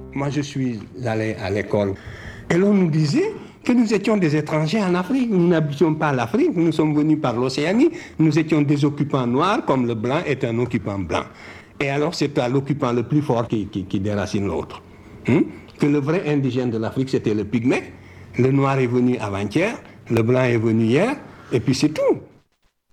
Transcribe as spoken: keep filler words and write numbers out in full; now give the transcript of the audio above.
Moi, je suis allé à l'école et l'on nous disait que nous étions des étrangers en Afrique. Nous n'habitions pas l'Afrique, nous sommes venus par l'Océanie. Nous étions des occupants noirs, comme le blanc est un occupant blanc. Et alors, c'est à l'occupant le plus fort qui, qui, qui déracine l'autre. Hum? Que le vrai indigène de l'Afrique, c'était le pygmée. Le noir est venu avant-hier, le blanc est venu hier, et puis c'est tout.